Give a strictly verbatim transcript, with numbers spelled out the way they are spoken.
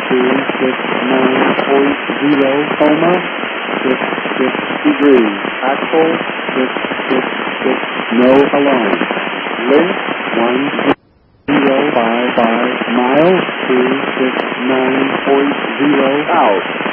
two six nine point zero, coma, six six degrees, axle, six six six, no alarm, length, one zero five five miles, two six nine point zero, out.